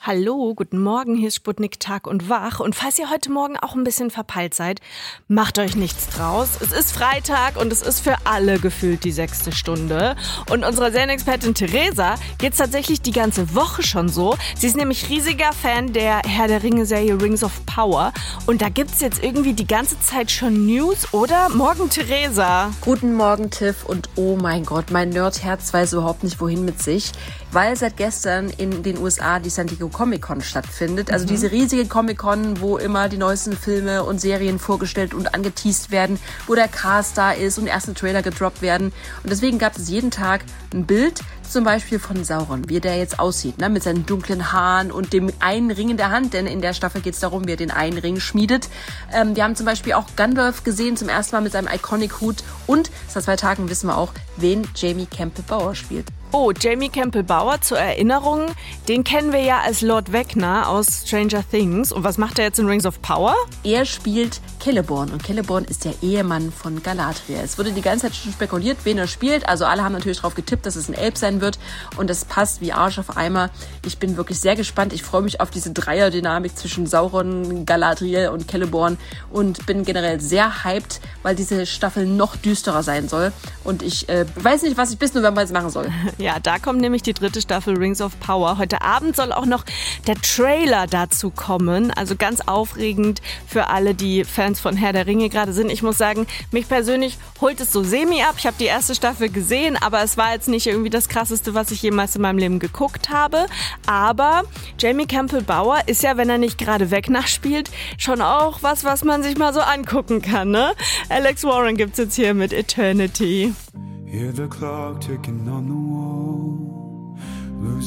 Hallo, guten Morgen, hier ist Sputnik Tag und Wach. Und falls ihr heute Morgen auch ein bisschen verpeilt seid, macht euch nichts draus. Es ist Freitag und es ist für alle gefühlt die 6. Stunde. Und unserer Serienexpertin Theresa geht's tatsächlich die ganze Woche schon so. Sie ist nämlich riesiger Fan der Herr der Ringe-Serie Rings of Power. Und da gibt's jetzt irgendwie die ganze Zeit schon News, oder? Morgen, Theresa. Guten Morgen, Tiff. Und oh mein Gott, mein Nerdherz weiß überhaupt nicht, wohin mit sich. Weil seit gestern in den USA die San Diego Comic-Con stattfindet. Also diese riesige Comic-Con, wo immer die neuesten Filme und Serien vorgestellt und angeteast werden, wo der Cast da ist und erste Trailer gedroppt werden. Und deswegen gab es jeden Tag ein Bild, zum Beispiel von Sauron, wie der jetzt aussieht, ne? Mit seinen dunklen Haaren und dem einen Ring in der Hand, denn in der Staffel geht es darum, wie er den einen Ring schmiedet. Wir haben zum Beispiel auch Gandalf gesehen, zum ersten Mal mit seinem Iconic-Hut, und seit 2 Tagen wissen wir auch, wen Jamie Campbell Bower spielt. Oh, Jamie Campbell Bower, zur Erinnerung, den kennen wir ja als Lord Vecna aus Stranger Things. Und was macht er jetzt in Rings of Power? Er spielt Celeborn, und Celeborn ist der Ehemann von Galadriel. Es wurde die ganze Zeit schon spekuliert, wen er spielt. Also alle haben natürlich darauf getippt, dass es ein Elb sein wird, und das passt wie Arsch auf Eimer. Ich bin wirklich sehr gespannt. Ich freue mich auf diese Dreier-Dynamik zwischen Sauron, Galadriel und Celeborn und bin generell sehr hyped, weil diese Staffel noch düsterer sein soll. Und ich weiß nicht, was ich bis November jetzt machen soll. Ja, da kommt nämlich die 3. Staffel Rings of Power. Heute Abend soll auch noch der Trailer dazu kommen. Also ganz aufregend für alle, die Fans von Herr der Ringe gerade sind. Ich muss sagen, mich persönlich holt es so semi ab. Ich habe die 1. Staffel gesehen, aber es war jetzt nicht irgendwie das Krasseste, was ich jemals in meinem Leben geguckt habe. Aber Jamie Campbell Bower ist ja, wenn er nicht gerade Vecna spielt, schon auch was man sich mal so angucken kann, ne? Alex Warren gibt's jetzt hier mit Eternity. Hear the clock ticking on the wall.